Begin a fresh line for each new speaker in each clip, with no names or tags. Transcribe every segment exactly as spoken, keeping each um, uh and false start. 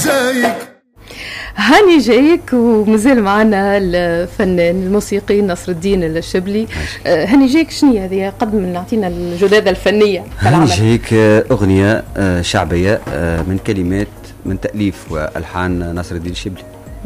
هاني جايك ومازال معنا الفنان الموسيقي نصر الدين الشبلي. هاني جايك شنو هذه قد من نعطينا الجدادة الفنية؟
هاني جايك أغنية شعبية من كلمات من تأليف وألحان نصر الدين الشبلي.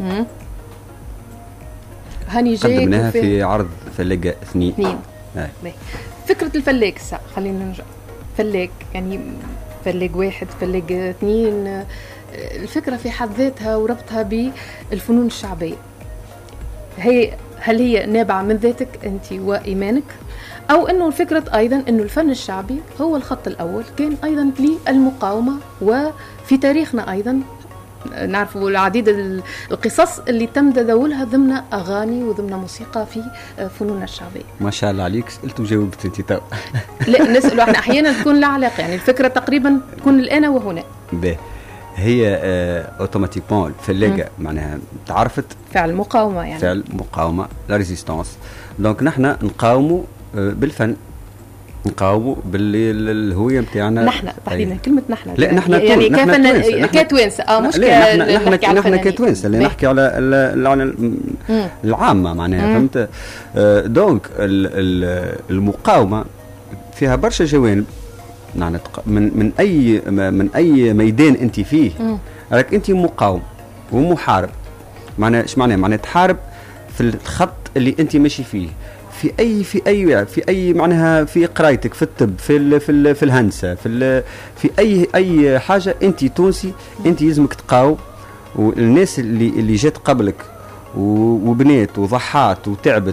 هاني جايك
قدمناها في, في عرض فلاقة اثنين.
اثنين. فكرة الفلاق سا خلينا نرجع فلاق يعني فلاق واحد فلاق اثنين، الفكرة في حد ذاتها وربطها بالفنون الشعبية، هي هل هي نابعة من ذاتك أنت وإيمانك، أو أنه الفكرة أيضا أنه الفن الشعبي هو الخط الأول كان أيضا للمقاومة، وفي تاريخنا أيضا نعرف العديد القصص اللي تم تداولها ضمن أغاني وضمن موسيقى في فنوننا الشعبية.
ما شاء الله عليك، سألت وجاوبت أنت تو.
لا نسأله احنا أحيانا تكون لا علاقة، يعني الفكرة تقريبا تكون الآن وهنا.
به هي اوتوماتيكمون الفلاقه معناها تعرفت
فعل مقاومه، يعني
فعل مقاومه لا ريزيستانس. دونك نحن نقاوموا بالفن، نقاوموا بالهويه نتاعنا
نحن تحديدا. كلمه نحن
لا نحن
يعني كيف كتوانسه اه مش
لا نحن نحن نحن كتوانسه اللي نحكي على على العامه معناها فهمت. دونك المقاومه فيها برشا جوانب من من اي من اي ميدان انت فيه، راك انت مقاوم ومحارب. معناها ايش معناها؟ معناها تحارب في الخط اللي انت ماشي فيه، في اي في اي في اي معناها في قرايتك، في الطب، في ال في ال في الهندسه، في في اي اي حاجه انت تونسي، انت لازمك تقاوم. والناس اللي اللي جات قبلك وبنات وضحات وتعبت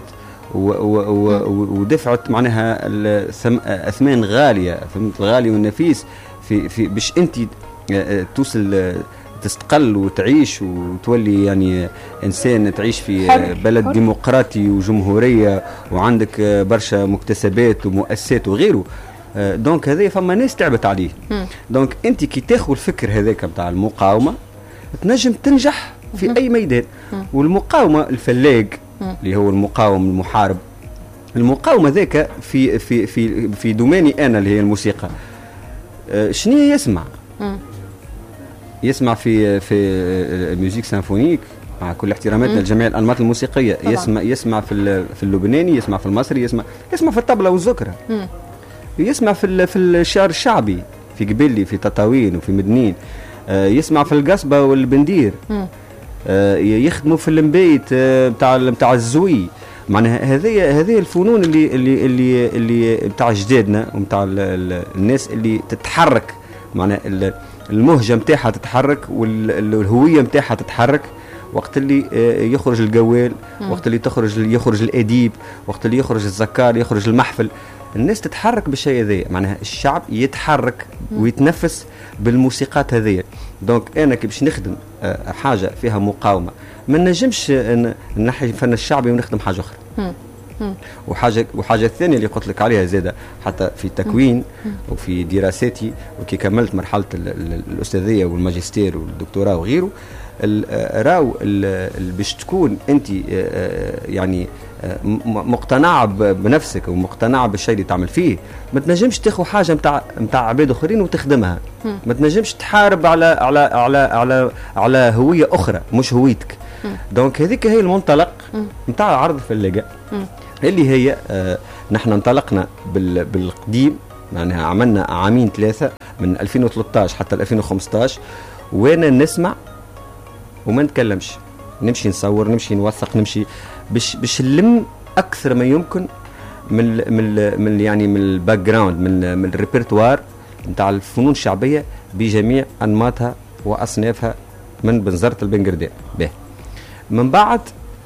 ودفعت معناها اثمان غاليه، فهمت، الغالي والنفيس في في باش انت توصل تستقل وتعيش وتولي يعني انسان تعيش في حر بلد حر ديمقراطي وجمهوريه وعندك برشا مكتسبات ومؤسسات وغيره. دونك هذا فما ناس تعبت عليه. دونك انت كي تاخذ الفكر هذاك نتاع المقاومه تنجم تنجح في اي ميدان. والمقاومه الفلاق اللي هو المقاوم المحارب، المقاومه ذاك في في في في دوماني انا اللي هي الموسيقى. أه شنو يسمع؟ م. يسمع في في الميوزيك سيمفونيك مع كل احتراماتنا لجميع الانماط الموسيقيه. طبعا. يسمع يسمع في في اللبناني، يسمع في المصري، يسمع يسمع في الطبله والزكره، م. يسمع في في الشعر الشعبي في قبلي في تطاوين وفي مدنين، أه يسمع في القصبه والبندير، م. يخدموا في المبيت بتاع بتاع الزوي. معناها هذه هذه الفنون اللي اللي اللي اللي بتاع جدادنا وبتاع الناس اللي تتحرك، معناها المهجه نتاعها تتحرك والهويه نتاعها تتحرك وقت اللي يخرج الجوال، وقت اللي تخرج يخرج الاديب، وقت اللي يخرج الزكار، يخرج المحفل. الناس تتحرك بالشيء هذا، معناها الشعب يتحرك ويتنفس بالموسيقات هذه. دونك انا كي باش نخدم حاجه فيها مقاومه ما نجمش نحي الفن الشعبي ونخدم حاجه اخرى. وحاجه وحاجه الثانيه اللي قلت لك عليها زاده حتى في التكوين وفي دراساتي وكي كملت مرحله الاستاذيه والماجستير والدكتوراه وغيره، راو باش تكون انت يعني مقتنعه بنفسك ومقتنعه بالشيء اللي تعمل فيه، ما تنجمش تاخذ حاجه نتاع نتاع عباد اخرين وتخدمها. ما تنجمش تحارب على على على على على هويه اخرى مش هويتك. دونك هذيك هي المنطلق نتاع عرض الفلاقه اللي هي آه نحن انطلقنا بالقديم، معناها عملنا عامين ثلاثه من ألفين وثلاثة عشر حتى ألفين وخمسة عشر، وانا نسمع وما نتكلمش، نمشي نصور، نمشي نوثق، نمشي باش باش نلم اكثر ما يمكن من من من يعني من الباك جراوند، من من الريبرتوار نتاع الفنون الشعبيه بجميع انماطها واصنافها من بنزرة البنقردان. به من بعد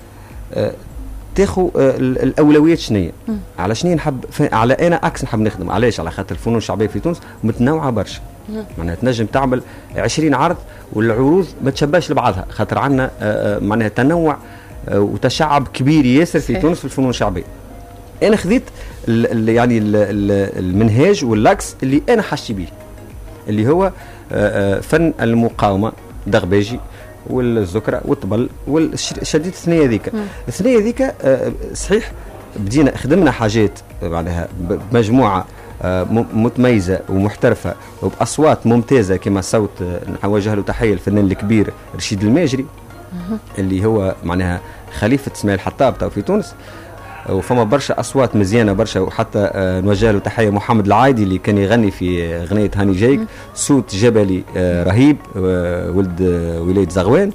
آه تاخو آه الاولويات شنية، على شنية نحب، على انا اكس نحب نخدم. علاش؟ على خاطر الفنون الشعبيه في تونس متنوعه برشا، معناها تنجم تعمل عشرين عرض والعروض ما تشبهش لبعضها، خاطر عندنا آه معناها تنوع آه وتشعب كبير ياسر في تونس في الفنون الشعبيه. انا خذيت ال ال يعني ال ال المنهاج واللاكس اللي انا حاشي بيه، اللي هو آه فن المقاومه دغباجي والذكرى والطبل والشديد. الثنيه ذيك الثنيه ذيك آه صحيح بدينا خدمنا حاجات معناها بمجموعه متميزه ومحترفه وباصوات ممتازه كما صوت نوجه له تحيه الفنان الكبير رشيد الماجري اللي هو معناها خليفه اسماعيل حطاب تو في تونس. وفما برشا اصوات مزيانه برشا، وحتى نوجه له تحيه محمد العايدي اللي كان يغني في اغنيه هاني جايك، صوت جبلي رهيب ولد ولايه زغوان.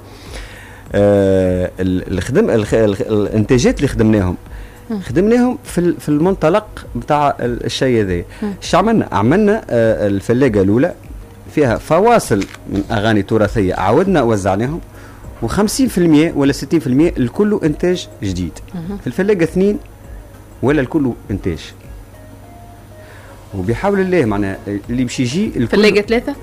الخدم الانتاجات اللي خدمناهم خدمناهم في في المنطلق بتاع الشيء هذا. ايش عملنا؟ عملنا الفلاقه الاولى فيها فواصل من اغاني تراثيه عودنا وزعناهم، وخمسين في المية ولا ستين في المية الكل انتاج جديد. في الفلاقه اثنين ولا الكل انتاج. وبيحاول الله معناها اللي باش يجي
الفلاقه ثلاثه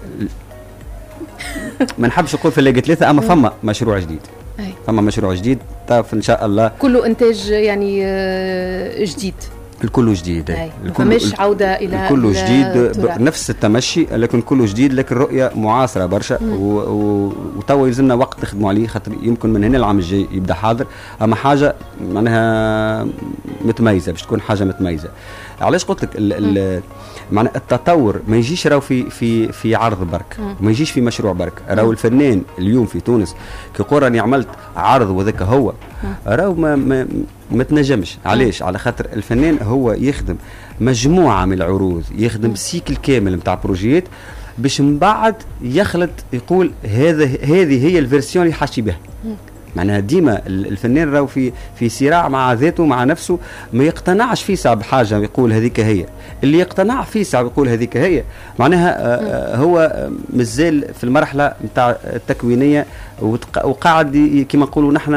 ما نحبش نقول فلاقه ثلاثه، اما فما مشروع جديد. أي. فما مشروع جديد طاف ان شاء الله
كله انتاج يعني جديد،
الكل جديد.
فمش عوده الى
الكل جديد نفس التمشي، لكن كله جديد، لكن رؤيه معاصره برشا. وتوا يلزمنا وقت نخدموا عليه، خاطر يمكن من هنا العام الجاي يبدا حاضر، اما حاجه معناها متميزه باش تكون حاجه متميزه. علاش قلت لك معنى التطور ما يجيش راهو في في في عرض برك، ما يجيش في مشروع برك. راهو الفنان اليوم في تونس كي يقول راني عملت عرض وذاك هو راهو ما, ما ما تنجمش. علاش؟ على خاطر الفنان هو يخدم مجموعه من العروض، يخدم سيكل كامل نتاع بروجيات باش من بعد يخلط يقول هذا هذه هي الفيرسيون اللي حاشي بها. معناها ديما الفنان راهو في في صراع مع ذاته مع نفسه، ما يقتنعش فيه صعب حاجه يقول هذيك هي، اللي يقتنع فيه صعب يقول هذيك هي. معناها هو مازال في المرحله نتاع التكوينيه، وقاعد كما نقولوا نحن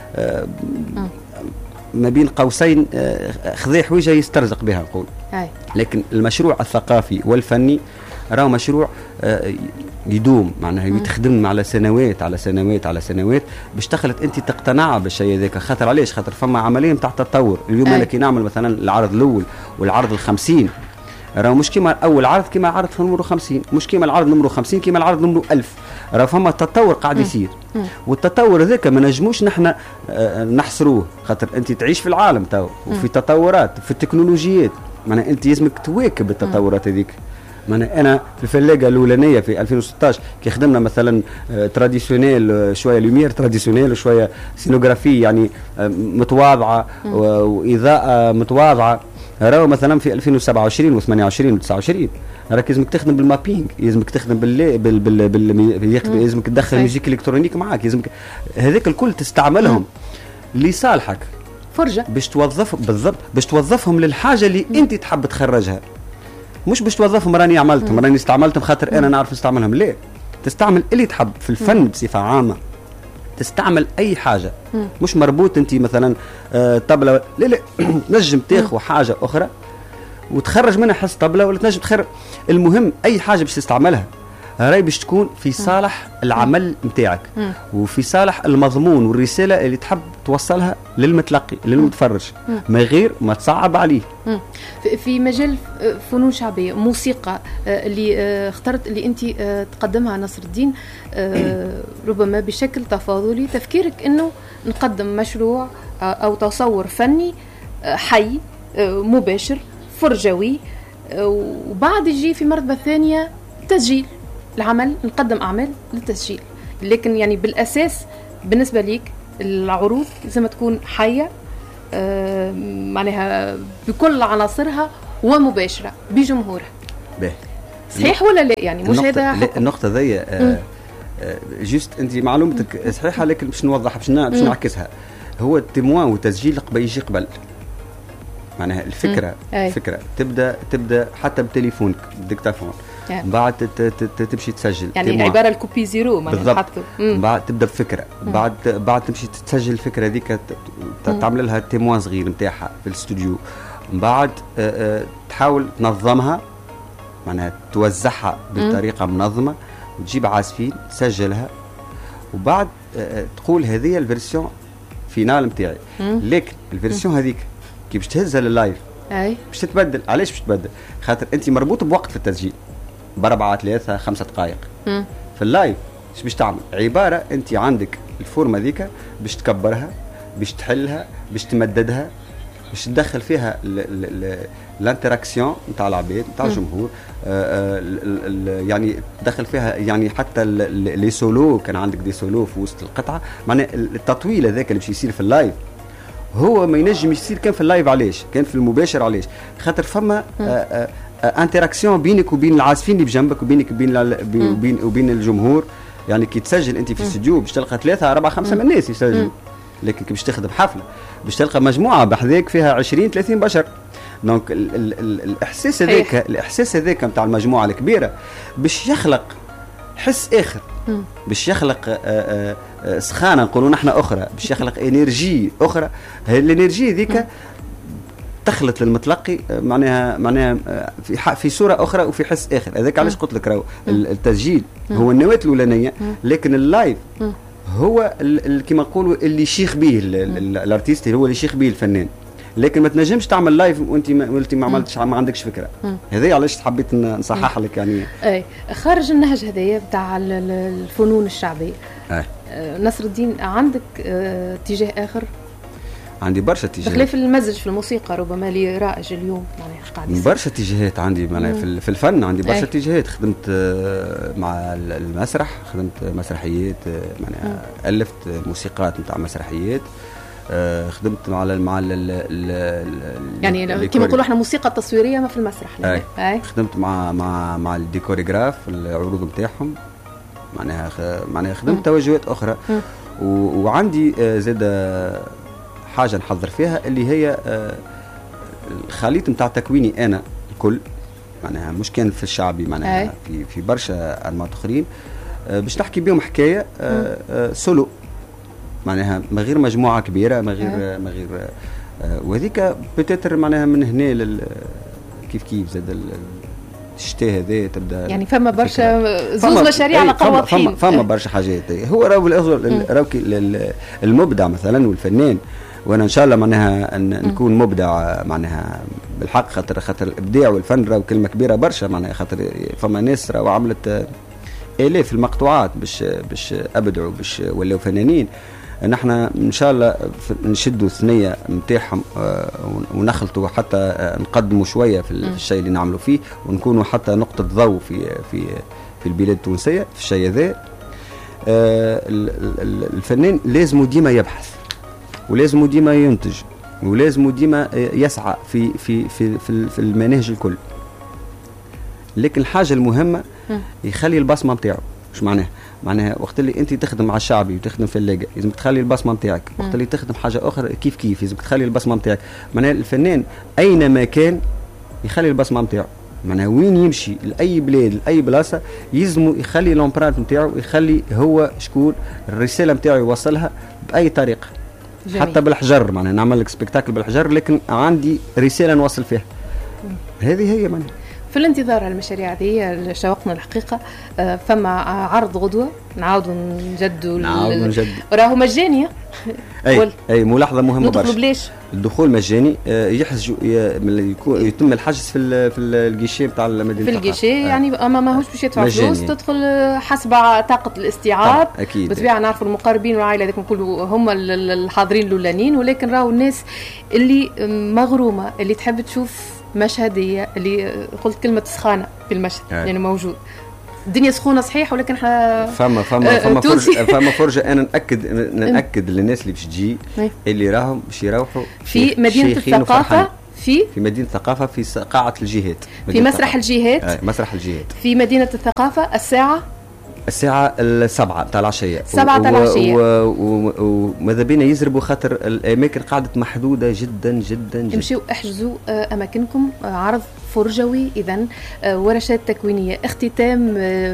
ما بين قوسين خذي حويجه يسترزق بها نقول. لكن المشروع الثقافي والفني راهو مشروع يدوم، معناها يتخدم على سنوات على سنوات على سنوات باش تخلط انت تقتنع بالشيء هذاك. خاطر علاش؟ خاطر فما عمليه نتاع تطور. اليوم انا كي نعمل مثلا العرض الاول والعرض الخمسين راهو مش كيما اول عرض كيما عرض نمرو خمسين، مش كيما العرض نمرو خمسين كيما العرض نمرو ألف. راهو فما تطور قاعد يصير، والتطور هذاك ما نجموش نحن نحصروه، خاطر انت تعيش في العالم تو وفي تطورات في التكنولوجيات. معناها انت لازمك تواكب التطورات هذيك. معناها انا في الفلاقه الاولانيه في ألفين وستة عشر كي خدمنا مثلا تراديسيونيل شويه لومير تراديسيونيل وشويه سينوغرافي يعني متواضعه واضاءه متواضعه. راهو مثلا في ألفين وسبعة وعشرين وثمانية وعشرين وتسعة وعشرين راك لازمك تخدم بالمابينج، لازمك تخدم بال بال بال, بال... لازمك تدخل ميوزيك الكترونيك معاك، لازمك هذاك الكل تستعملهم لصالحك،
فرجه باش
توظف بالضبط باش توظفهم للحاجه اللي انت تحب تخرجها، مش باش توظفهم راني عملتهم راني استعملتهم خاطر انا نعرف نستعملهم. لا، تستعمل اللي تحب في الفن بصفه عامه، تستعمل اي حاجه مم. مش مربوط انت مثلا آه طبله. لا لا نجم تاخذ حاجه اخرى وتخرج منها حس طبله، ولا تنجم تخرج. المهم اي حاجه باش تستعملها راهي باش تكون في صالح العمل نتاعك وفي صالح المضمون والرساله اللي تحب توصلها للمتلقي للمتفرج، ما غير ما تصعب عليه.
في مجال فنون شعبيه موسيقى اللي اخترت اللي انت تقدمها نصر الدين، ربما بشكل تفاضلي تفكيرك انه نقدم مشروع او تصور فني حي مباشر فرجوي، وبعد يجي في مرتبه ثانيه تسجيل العمل، نقدم أعمال للتسجيل. لكن يعني بالأساس بالنسبة ليك العروض لازم تكون حية آه معناها بكل عناصرها ومباشرة بجمهورها.
باهي
صحيح ولا لا؟ يعني مش هذا
النقطة ذي آه آه جست أنت معلومتك صحيحة، لكن باش نوضح باش باش نعكسها. هو التموان والتسجيل قبل يجي قبل، معناها الفكرة الفكرة تبدأ تبدأ حتى بتليفونك بالديكتافون يعني. بعد تمشي تسجل
يعني تيموان. عباره الكوبي زيرو
بالضبط. بعد تبدا بفكره، بعد بعد تمشي تسجل الفكره هذيك، تعمل لها تيموان صغير نتاعها في الاستوديو. بعد تحاول تنظمها، معناها توزعها بطريقه منظمه، وتجيب عازفين تسجلها، وبعد تقول هذه الفيرسيون فينال نتاعي. لكن الفيرسيون هذيك كي باش تهزها لللايف
اي
باش تتبدل. علاش باش تتبدل؟ خاطر انت مربوط بوقت في التسجيل باربعة ثلاثة خمسة دقائق. في اللايف ايش باش تعمل؟ عباره انت عندك الفورمه ذيك باش تكبرها، باش تحلها، باش تمددها، باش تدخل فيها الانتراكسيون نتاع العباد نتاع الجمهور، آه آه يعني تدخل فيها يعني حتى لي سولو، كان عندك دي سولو في وسط القطعه، معناها التطويل هذاك اللي باش يصير في اللايف هو ما ينجم يصير كان في اللايف. علاش؟ كان في المباشر. علاش؟ خاطر فما آه آه آه انتراكسيون بينك وبين العازفين اللي بجنبك، وبينك وبين وبين وبين الجمهور. يعني كي تسجل انت في الاستوديو باش تلقى ثلاثه اربعه خمسه من الناس يسجلوا، لكن كي باش تخدم حفله باش تلقى مجموعه بحذاك فيها عشرين ثلاثين بشر. دونك ال ال ال الاحساس هذاك الاحساس هذاك نتاع المجموعه الكبيره باش يخلق حس اخر، باش يخلق آآ آآ سخانه نقولوا نحن اخرى، باش يخلق انرجي اخرى. الانرجي ذيك تخلط للمتلقي معناها معناها في في صوره اخرى وفي حس اخر. هذاك علاش قلت لك راهو التسجيل هو النواه الاولانيه، لكن اللايف هو كما نقولوا اللي يشيخ به الارتيست، هو اللي يشيخ به الفنان. لكن ما تنجمش تعمل لايف وانت ما وانت ما عملتش ما عندكش فكره. هذا علاش حبيت نصحح لك يعني.
اي خارج النهج هذايا بتاع الفنون الشعبيه.
اي
نصر الدين عندك اتجاه اخر؟
عندي برشا اتجاهات
بخلاف المزج في الموسيقى ربما اللي رائج اليوم معناها قاعد يصير.
برشا اتجاهات عندي معناها في الفن، عندي برشا اتجاهات. خدمت مع المسرح، خدمت مسرحيات معناها، الفت موسيقات نتاع مسرحيات، خدمت مع ال مع ال
يعني كما نقولوا احنا موسيقى تصويريه ما في المسرح.
أي. أي. خدمت مع مع مع الديكوريغراف العروض نتاعهم معناها خ... معناها خدمت م. توجهات اخرى و... وعندي زاد حاجه نحضر فيها اللي هي الخليط نتاع تكويني انا الكل معناها، مش كان في الشعبي معناها أي. في في برشا انماط اخرين باش نحكي بهم حكايه سولو معناها من غير مجموعه كبيره، من غير من غير وهذيك بتتر معناها من هنا لل كيف كيف زاد الشتاء هذا تبدا يعني
فما برشا زوز مشاريع على قوة
فما, فما برشا حاجات. هو راهو راهو المبدع مثلا والفنان، وانا ان شاء الله معناها أن نكون مبدع معناها بالحق، خاطر خاطر الابداع والفن راهو كلمه كبيره برشا معناها، خاطر فما ناس راهو عملت الاف المقطوعات باش باش ابدعوا باش ولاو فنانين. نحن ان شاء الله نشدوا الثنيه نتاعهم ونخلطوا حتى نقدموا شويه في الشيء اللي نعملوا فيه، ونكونوا حتى نقطه ضوء في في في البلاد التونسيه في الشيء هذا. الفنان لازم ديما يبحث، ولازم ديما ينتج، ولازم ديما يسعى في في في في, في المناهج الكل. لكن الحاجه المهمه يخلي البصمه نتاعو. ايش معناها؟ معناها وقت اللي انت تخدم مع الشعبي وتخدم في اللاقه لازم تخلي البصمه نتاعك، وقت اللي تخدم حاجه اخرى كيف كيف لازم تخلي البصمه نتاعك. معناها الفنان اينما كان يخلي البصمه نتاعو، معناها وين يمشي لاي بلاد لاي بلاصه يلزموا يخلي لومبرانت نتاعو، يخلي هو شكون الرساله نتاعو يوصلها باي طريقه. جميل. حتى بالحجر معناها نعمل لك سبيكتاكل بالحجر لكن عندي رساله نوصل فيها. هذه هي معناها
في الانتظار على المشاريع هذه شوقنا الحقيقه. فما عرض غدوه نعاودوا نجدوا
نعاودوا نجدوا
راهو مجاني.
اي اي ملاحظه مهمه برشا.
بلاش
الدخول مجاني، يحجز يكون يتم الحجز في في الجيشي نتاع المدينه
في الجيشي يعني ما ماهوش باش يدفع فلوس، تدخل حسب طاقه الاستيعاب. بالطبيعه نعرفوا المقربين والعائله هذوك كلهم هم الحاضرين الاولانيين، ولكن راهو الناس اللي مغرومه اللي تحب تشوف مشهديه اللي قلت كلمه سخانه في المشهد يعني موجود. الدنيا سخونه صحيح، ولكن احنا
فما فما فما فرجه فما فرجه انا ناكد ناكد للناس اللي باش تجي اللي راهم باش يروحوا
في مدينه الثقافه في
في مدينه الثقافه في قاعه الجهات،
في مسرح الجهات.
آه مسرح الجهات
في مدينه الثقافه الساعه
الساعة السبعة تاع العشية.
سبعة تاع العشية.
وماذا بينا يزربوا خاطر الأماكن قاعدة محدودة جدا جدا جدا.
امشيوا احجزوا أماكنكم. عرض فرجوي إذن، ورشات تكوينية، اختتام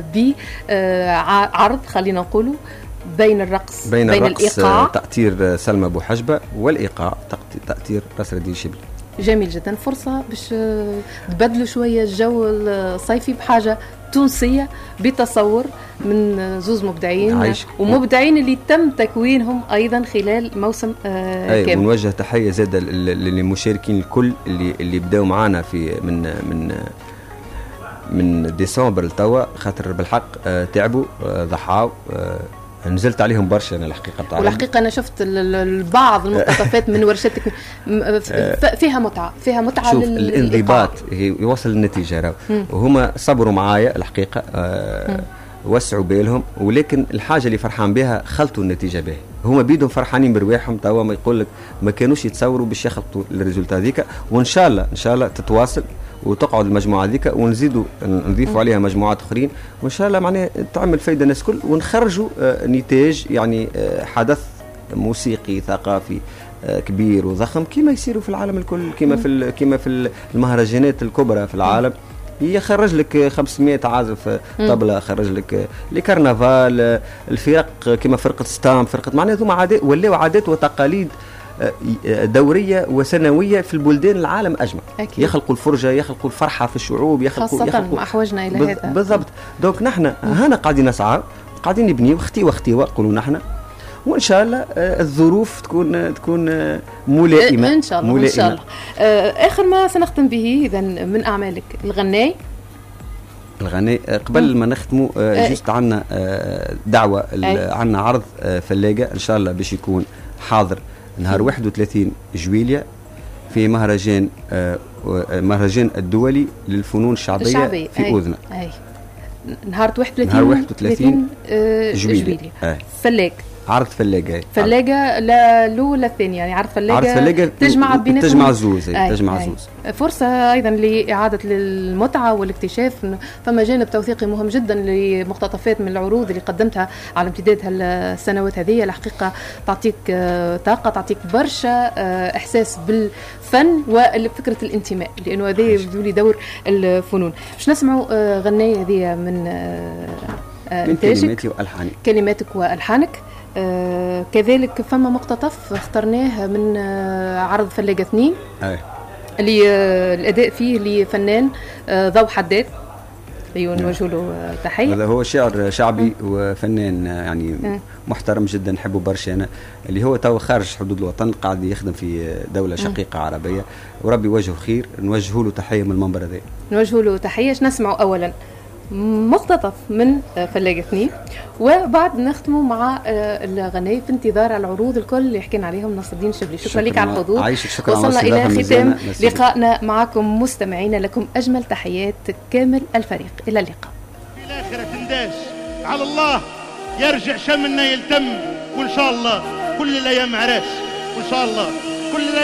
بعرض خلينا نقولوا بين الرقص
بين,
بين
الرقص
الإيقاع،
تأثير سلمى أبو حجبة، والإيقاع تأثير نصر الدين شبلي.
جميل جدا. فرصة باش تبدلوا شوية الجو الصيفي بحاجة تونسية بتصور من زوز مبدعين عايش. ومبدعين اللي تم تكوينهم أيضا خلال موسم آه كامل.
ونوجه تحية زادة للمشاركين الكل اللي اللي بداوا معنا في من من من ديسمبر لتوا، خاطر بالحق آه تعبوا آه ضحاوا آه نزلت عليهم برشا انا الحقيقه بتاع
والحقيقه انا شفت بعض المقتطفات من ورشتك فيها متعه فيها متعه
شوف الانضباط يوصل للنتيجه راهو وهما صبروا معايا الحقيقه آه وسعوا بالهم، ولكن الحاجه اللي فرحان بها خلطوا النتيجه به. هما بيدهم فرحانين برواحهم توا، ما يقول لك ما كانوش يتصوروا باش يخلطوا الريزولتا هذيك، وان شاء الله ان شاء الله تتواصل وتقعد المجموعه هذيك ونزيدوا نضيفوا عليها مجموعات اخرين، وان شاء الله معناها تعمل فايده الناس الكل، ونخرجوا آه نتاج يعني آه حدث موسيقي ثقافي آه كبير وضخم كما يصيروا في العالم الكل، كما في كما في المهرجانات الكبرى في العالم. يخرج لك خمسمائة عازف طبلة، خرج لك الكرنفال، الفرق كما فرقة ستام، فرقة معناها ذوما عادات ولاو عادات وتقاليد دورية وسنوية في البلدان العالم أجمع. أكيد. يخلقوا الفرجة، يخلقوا الفرحة في الشعوب، يخلقوا
خاصة
يخلقوا
ما أحوجنا إلى هذا
بالضبط. دونك نحن هنا قاعدين نسعى، قاعدين نبنيو خطيوة خطيوة قولوا نحن، وان شاء الله الظروف تكون تكون ملائمه
ان شاء الله ملائمة. ان شاء الله. اخر ما سنختم به اذا من اعمالك الغناي.
الغناي قبل ما نختموا جست عندنا دعوه، عندنا عرض فلاقه ان شاء الله باش يكون حاضر نهار واحد وثلاثين جويلية في مهرجان مهرجان الدولي للفنون الشعبيه, الشعبية. في أوذنة.
أي. نهار واحد وثلاثين
نهار واحد وثلاثين جويلية, جويلية.
فلاق
عرض فلاقه
فلاقه لا الاولى الثانيه، يعني عرض فلاقه
عرض فلاقه
تجمع بيناتهم
تجمع زوز تجمع زوز
فرصه ايضا لاعاده المتعه والاكتشاف. فما جانب توثيقي مهم جدا لمقتطفات من العروض اللي قدمتها على امتداد هالسنوات هذه، الحقيقه تعطيك طاقه، تعطيك برشا احساس بالفن وفكره الانتماء، لانه هذا يبدو دور الفنون. باش نسمعوا غنايه هذه من
من كلماتي والحانك
كلماتك والحانك. آه كذلك فما مقتطف اخترناه من آه عرض فلاقة اثنين
أي.
اللي آه الأداء فيه لفنان آه ضو حداد، اللي نوجه له آه تحية.
هذا هو شاعر شعبي م. وفنان يعني م. محترم جدا، نحبه برشا أنا، اللي هو تو خارج حدود الوطن قاعد يخدم في دولة شقيقة م. عربية، وربي وجهه خير، نوجه له تحية من المنبر هذا.
نوجه له تحية. نسمعه أولا مقتطف من فلاقة اثنين، وبعد نختموا مع الغناء في انتظار العروض الكل اللي حكينا عليهم نصر الدين الشبلي. شكرا, شكرا لك على الحضور. وصلنا إلى ختام لقائنا معكم مستمعينا، لكم أجمل تحيات كامل الفريق، إلى اللقاء.
في الآخرة تنداش على الله، يرجع شملنا يلتم، وإن شاء الله كل الأيام عراس، وإن شاء الله كل الأيام